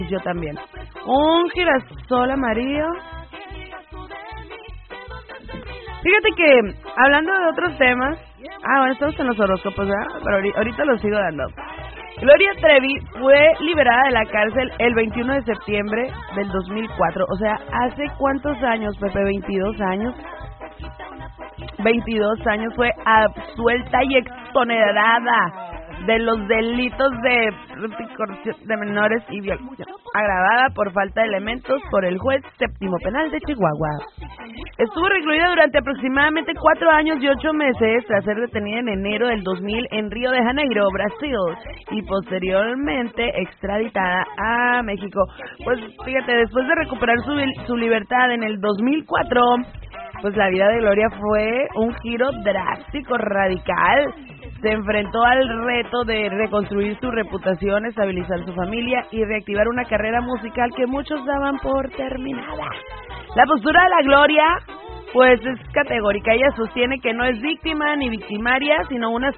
yo también. Un girasol amarillo. Fíjate que, hablando de otros temas... bueno, estamos en los horóscopos, ¿verdad? Pero ahorita los sigo dando. Gloria Trevi fue liberada de la cárcel el 21 de septiembre del 2004. O sea, ¿hace cuántos años, Pepe? 22 años. 22 años fue absuelta y exonerada de los delitos de menores y violación agravada por falta de elementos por el juez séptimo penal de Chihuahua. Estuvo recluida durante aproximadamente 4 años y 8 meses tras ser detenida en enero del 2000 en Río de Janeiro, Brasil, y posteriormente extraditada a México. Pues fíjate, después de recuperar su libertad en el 2004, pues la vida de Gloria fue un giro drástico, radical. Se enfrentó al reto de reconstruir su reputación, estabilizar su familia y reactivar una carrera musical que muchos daban por terminada. La postura de la Gloria, pues es categórica. Ella sostiene que no es víctima ni victimaria, sino una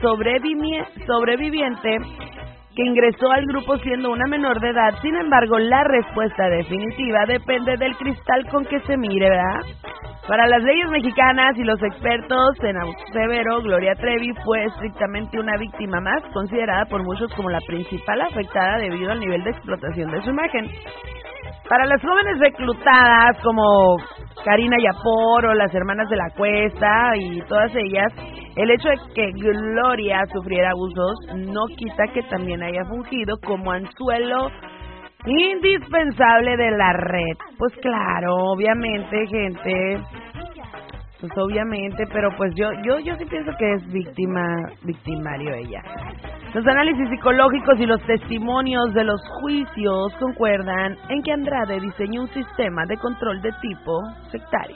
sobreviviente que ingresó al grupo siendo una menor de edad. Sin embargo, la respuesta definitiva depende del cristal con que se mire, ¿verdad? Para las leyes mexicanas y los expertos en abuso severo, Gloria Trevi fue estrictamente una víctima más, considerada por muchos como la principal afectada debido al nivel de explotación de su imagen. Para las jóvenes reclutadas como Karina Yapor o las hermanas de la Cuesta y todas ellas, el hecho de que Gloria sufriera abusos no quita que también haya fungido como anzuelo indispensable de la red. Pues claro, obviamente, gente, pues obviamente, pero pues yo sí pienso que es victimario ella. Los análisis psicológicos y los testimonios de los juicios concuerdan en que Andrade diseñó un sistema de control de tipo sectario.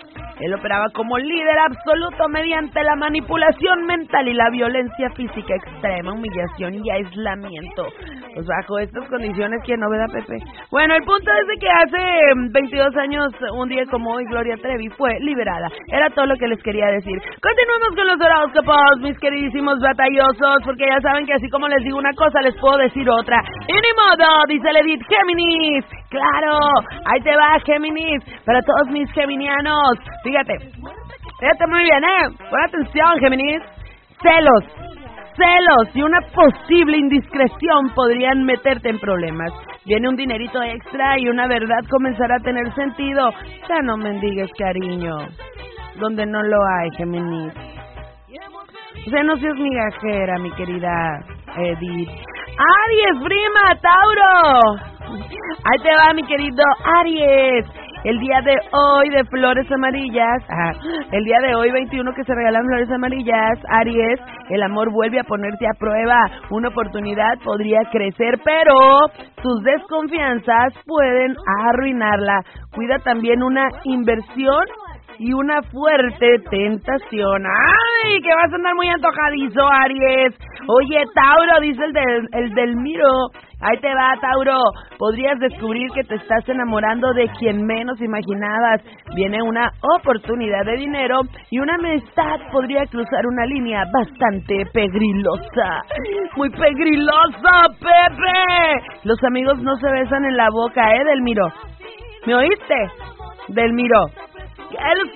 Él operaba como líder absoluto mediante la manipulación mental y la violencia física extrema, humillación y aislamiento. Pues bajo estas condiciones, ¿quién no, verdad, Pepe? Bueno, el punto es de que hace 22 años, un día como hoy, Gloria Trevi fue liberada. Era todo lo que les quería decir. Continuemos con los horóscopos, mis queridísimos batallosos, porque ya saben que así como les digo una cosa, les puedo decir otra. Y ni modo, dice el Edith, Géminis. Claro, ahí te va, Géminis, para todos mis geminianos. Fíjate muy bien, pon atención, Géminis. Celos y una posible indiscreción podrían meterte en problemas. Viene un dinerito extra y una verdad comenzará a tener sentido. Ya no mendigues cariño donde no lo hay, Géminis. O sea, no seas migajera, mi querida Edith. Aries, prima, Tauro. Ahí te va, mi querido Aries. El día de hoy de flores amarillas, el día de hoy 21 que se regalan flores amarillas, Aries, el amor vuelve a ponerte a prueba. Una oportunidad podría crecer, pero tus desconfianzas pueden arruinarla. Cuida también una inversión y una fuerte tentación. ¡Ay! Que vas a andar muy antojadizo, Aries. Oye, Tauro, dice el del Miro. Ahí te va, Tauro. Podrías descubrir que te estás enamorando de quien menos imaginabas. Viene una oportunidad de dinero y una amistad podría cruzar una línea bastante pegrilosa. Muy pegrilosa, Pepe. Los amigos no se besan en la boca, Delmiro. ¿Me oíste? Delmiro.